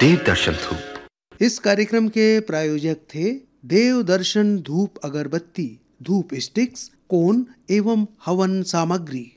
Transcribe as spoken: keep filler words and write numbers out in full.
देव दर्शन धूप। इस कार्यक्रम के प्रायोजक थे देव दर्शन धूप अगरबत्ती, धूप स्टिक्स, कोन एवं हवन सामग्री।